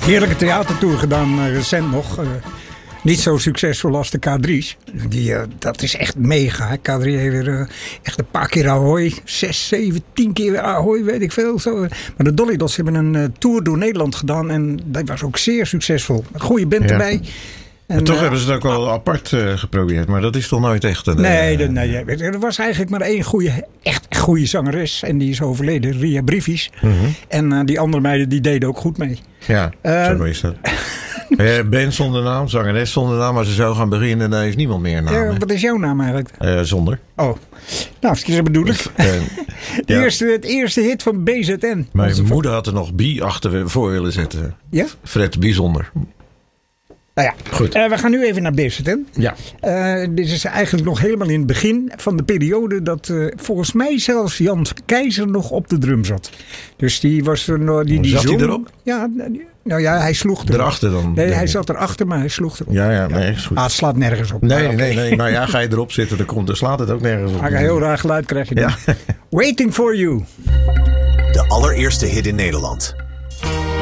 Heerlijke theatertour gedaan recent nog. Niet zo succesvol als de K3's. Dat is echt mega. K3 heeft weer echt een paar keer Ahoy. 6, 7, 10 keer Ahoy, weet ik veel. Zo. Maar de Dolly Dots hebben een tour door Nederland gedaan. En dat was ook zeer succesvol. Een goede band erbij. En toch hebben ze het ook wel apart geprobeerd. Maar dat is toch nooit echt een... Nee, er was eigenlijk maar één echt goede zangeres. En die is overleden, Ria Briefies. Mm-hmm. En die andere meiden die deden ook goed mee. Ja, zo is dat. Band zonder naam, zangeres zonder naam. Maar ze zou gaan beginnen en daar heeft niemand meer naam. Wat is jouw naam eigenlijk? Zonder. Oh, nou, dat bedoel ik. Het eerste hit van BZN. Mijn moeder had er nog Bi voor willen zetten. Ja? Fred Bijzonder. Nou ja, goed. We gaan nu even naar BZN. Ja. Dit is eigenlijk nog helemaal in het begin van de periode dat volgens mij zelfs Jan Keizer nog op de drum zat. Dus die was er nog... Zat hij erop? Ja, nou ja, hij sloeg erop. Erachter dan? Nee, hij zat erachter, maar hij sloeg erop. Ja, nee, is goed. Het slaat nergens op. Nee. Nou ja, ga je erop zitten, dan slaat het ook nergens op. Een heel raar geluid krijg je dan. Ja. Waiting for You. De allereerste hit in Nederland.